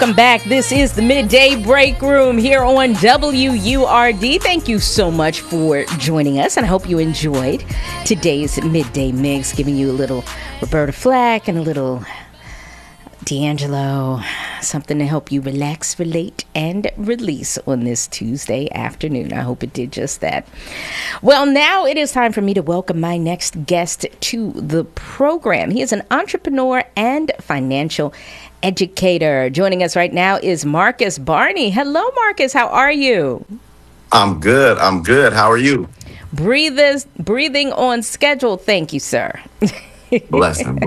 Welcome back. This is the Midday Break Room here on WURD. Thank you so much for joining us, and I hope you enjoyed today's Midday Mix, giving you a little Roberta Flack and a little D'Angelo, something to help you relax, relate, and release on this Tuesday afternoon. I hope it did just that. Well, now it is time for me to welcome my next guest to the program. He is an entrepreneur and financial educator. Joining us right now is Marcus Barney. Hello, Marcus. How are you? I'm good. How are you? Breathing on schedule. Thank you, sir. Blessing.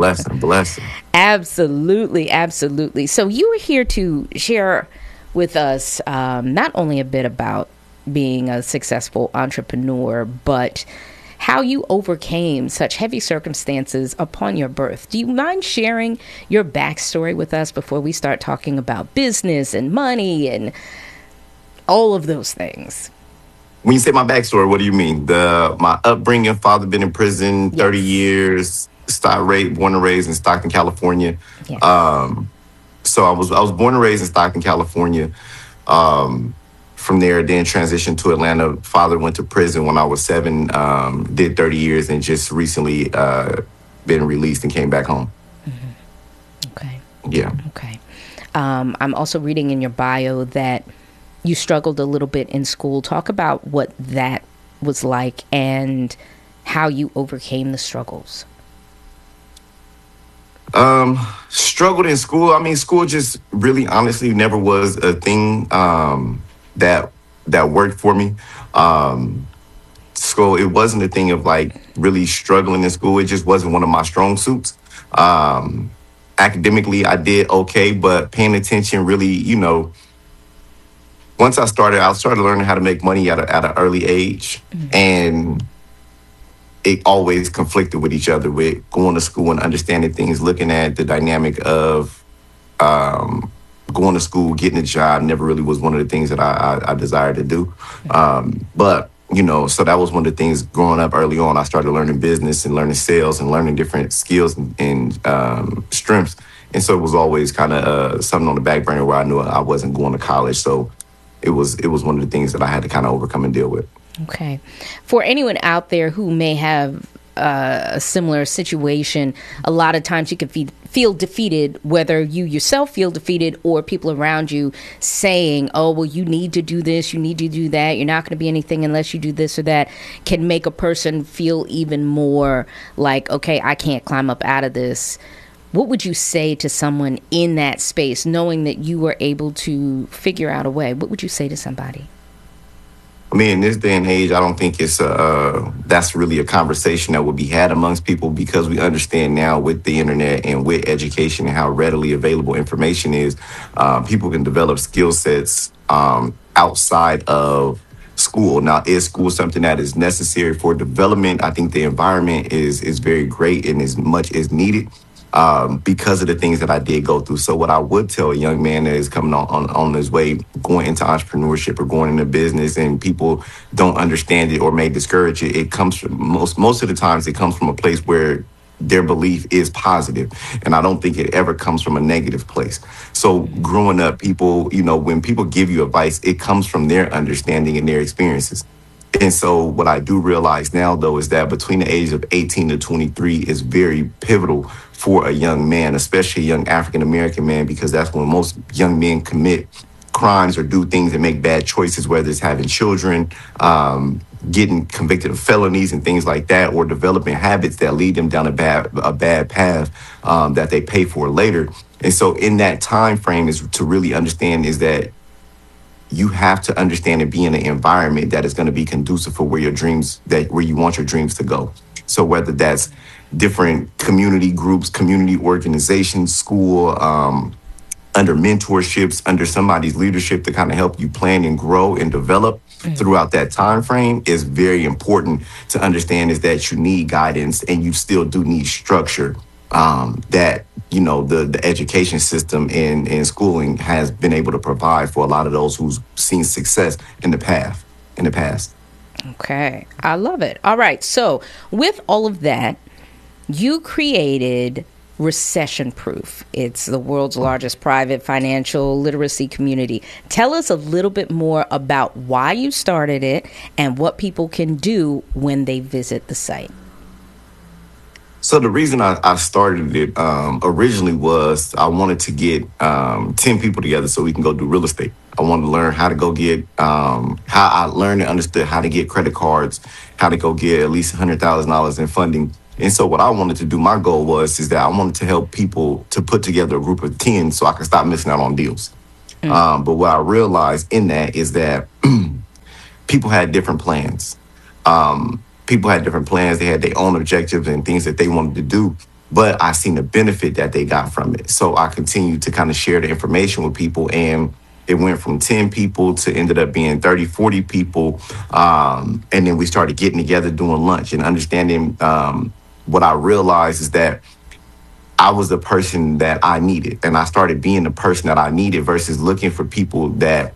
Absolutely. So you were here to share with us not only a bit about being a successful entrepreneur, but how you overcame such heavy circumstances upon your birth. Do you mind sharing your backstory with us before we start talking about business and money and all of those things? When you say my backstory, what do you mean? My upbringing, father been in prison 30 years, born and raised in Stockton, California. Yes. So I was born and raised in Stockton, California. From there, then transitioned to Atlanta. Father went to prison when I was 7, did 30 years, and just recently been released and came back home. Mm-hmm. Okay. Yeah. Okay. I'm also reading in your bio that you struggled a little bit in school. Talk about what that was like and how you overcame the struggles. Struggled in school. I mean, school just really honestly never was a thing that worked for me. So it wasn't a thing of like really struggling in school. It just wasn't one of my strong suits. Academically, I did okay, but paying attention really, once I started learning how to make money at an early age. Mm-hmm. And it always conflicted with each other, with going to school and understanding things, looking at the dynamic of going to school, getting a job never really was one of the things that I desired to do. But, so that was one of the things growing up early on. I started learning business and learning sales and learning different skills and strengths. And so it was always kind of something on the back burner where I knew I wasn't going to college. So it was one of the things that I had to kind of overcome and deal with. Okay. For anyone out there who may have a similar situation, a lot of times you can feel defeated, whether you yourself feel defeated or people around you saying, oh, well, you need to do this, you need to do that, you're not going to be anything unless you do this or that, can make a person feel even more like, okay, I can't climb up out of this. What would you say to someone in that space, knowing that you were able to figure out a way? What would you say to somebody? I mean, in this day and age, I don't think that's really a conversation that would be had amongst people, because we understand now with the internet and with education and how readily available information is, people can develop skill sets outside of school. Now, is school something that is necessary for development? I think the environment is very great and as much as needed. Because of the things that I did go through. So what I would tell a young man that is coming on his way, going into entrepreneurship or going into business, and people don't understand it or may discourage it, it comes from most of the times it comes from a place where their belief is positive. And I don't think it ever comes from a negative place. So growing up, people, when people give you advice, it comes from their understanding and their experiences. And so what I do realize now, though, is that between the age of 18 to 23 is very pivotal for a young man, especially a young African-American man, because that's when most young men commit crimes or do things and make bad choices, whether it's having children, getting convicted of felonies and things like that, or developing habits that lead them down a bad path that they pay for later. And so in that time frame is to really understand is that you have to understand and be in an environment that is going to be conducive for where you want your dreams to go. So whether that's different community groups, community organizations, school, under mentorships, under somebody's leadership to kind of help you plan and grow and develop throughout that time frame is very important to understand, is that you need guidance and you still do need structure. That the education system and schooling has been able to provide for a lot of those who's seen success in the past. Okay, I love it. All right, so with all of that, you created recession proof. It's the world's largest private financial literacy community. Tell us a little bit more about why you started it and what people can do when they visit the site. So the reason I started it originally was I wanted to get 10 people together so we can go do real estate. I wanted to learn how to go get, how I learned and understood how to get credit cards, how to go get at least $100,000 in funding. And so what I wanted to do, my goal is that I wanted to help people to put together a group of 10 so I could stop missing out on deals. But what I realized in that is that people had different plans. People had different plans. They had their own objectives and things that they wanted to do. But I seen the benefit that they got from it. So I continued to kind of share the information with people. And it went from 10 people to ended up being 30, 40 people. And then we started getting together doing lunch and understanding what I realized is that I was the person that I needed. And I started being the person that I needed versus looking for people that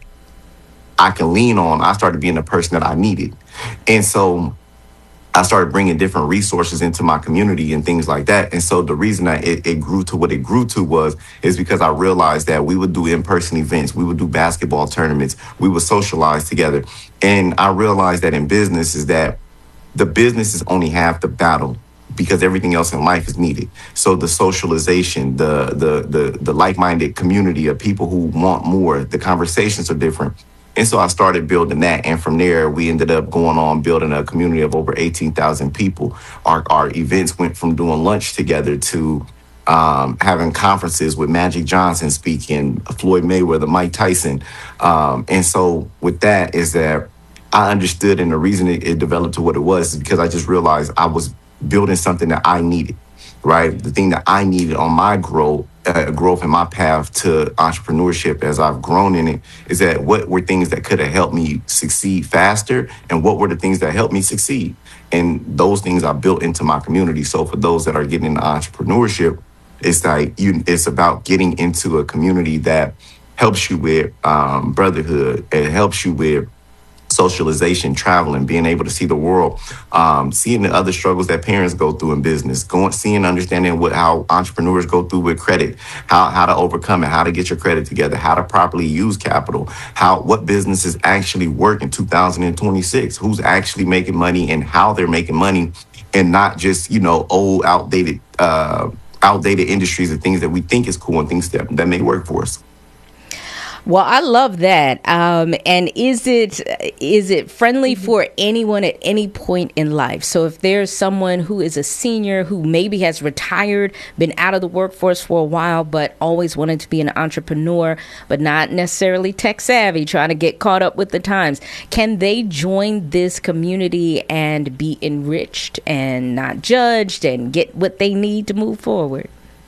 I can lean on. I started being the person that I needed. And so I started bringing different resources into my community and things like that. And so the reason that it grew to what it grew to is because I realized that we would do in-person events. We would do basketball tournaments. We would socialize together. And I realized that in business is that the business is only half the battle because everything else in life is needed. So the socialization, the like-minded community of people who want more, the conversations are different. And so I started building that. And from there, we ended up going on building a community of over 18,000 people. Our events went from doing lunch together to having conferences with Magic Johnson speaking, Floyd Mayweather, Mike Tyson. And so with that is that I understood, and the reason it developed to what it was is because I just realized I was building something that I needed, right? The thing that I needed on my growth in my path to entrepreneurship as I've grown in it is that what were things that could have helped me succeed faster and what were the things that helped me succeed. And those things I built into my community. So for those that are getting into entrepreneurship, it's like it's about getting into a community that helps you with brotherhood. It helps you with socialization, traveling, being able to see the world, seeing the other struggles that parents go through in business, seeing, understanding how entrepreneurs go through with credit, how to overcome it, how to get your credit together, how to properly use capital, what businesses actually work in 2026, who's actually making money and how they're making money, and not just, old, outdated industries and things that we think is cool and things that may work for us. Well, I love that. And is it friendly for anyone at any point in life? So if there's someone who is a senior who maybe has retired, been out of the workforce for a while, but always wanted to be an entrepreneur, but not necessarily tech savvy, trying to get caught up with the times, can they join this community and be enriched and not judged and get what they need to move forward?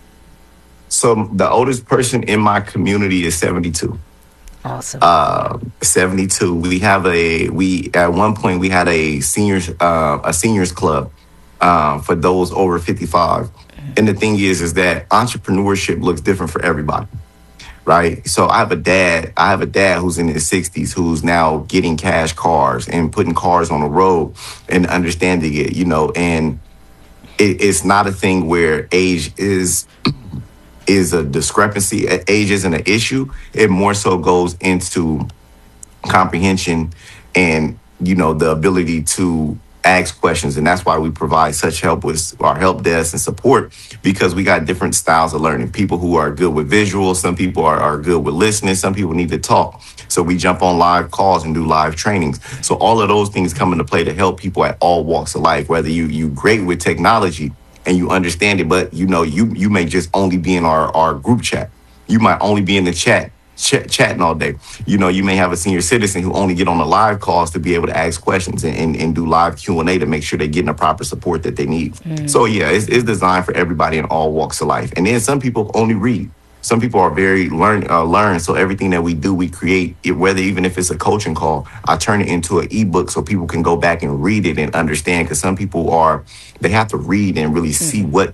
So the oldest person in my community is 72. Awesome. 72. We at one point we had a seniors club for those over 55. And the thing is that entrepreneurship looks different for everybody. Right. So I have a dad who's in his 60s who's now getting cash cars and putting cars on the road and understanding it, and it's not a thing where age is a discrepancy. Age isn't an issue. It more so goes into comprehension and, the ability to ask questions. And that's why we provide such help with our help desk and support, because we got different styles of learning. People who are good with visuals, some people are good with listening, some people need to talk. So we jump on live calls and do live trainings. So all of those things come into play to help people at all walks of life, whether you great with technology and you understand it, but you may just only be in our group chat. You might only be in the chatting all day. You may have a senior citizen who only get on the live calls to be able to ask questions and do live Q&A to make sure they're getting the proper support that they need. So yeah, it's designed for everybody in all walks of life. And then some people only read. Some people are very learn. So everything that we do, we create it, whether even if it's a coaching call, I turn it into an ebook so people can go back and read it and understand. Because some people they have to read and really see what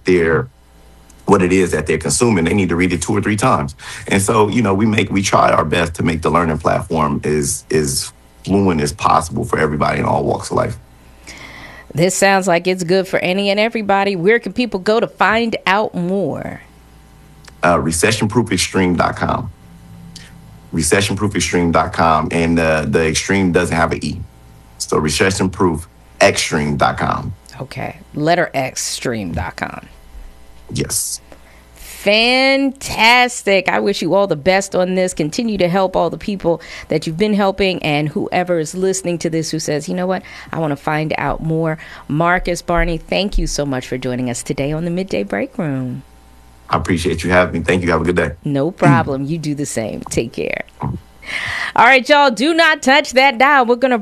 it is that they're consuming. They need to read it 2 or 3 times. And so, we try our best to make the learning platform as fluent as possible for everybody in all walks of life. This sounds like it's good for any and everybody. Where can people go to find out more? Recessionproofextreme.com. Recessionproofextreme.com. And the extreme doesn't have an E. So recessionproofextreme.com. Okay. Letter X, stream.com. Yes. Fantastic. I wish you all the best on this. Continue to help all the people that you've been helping, and whoever is listening to this who says, you know what, I want to find out more. Marcus Barney, thank you so much for joining us today on the Midday Break Room. I appreciate you having me. Thank you. Have a good day. No problem. You do the same. Take care. All right, y'all, do not touch that dial. We're going to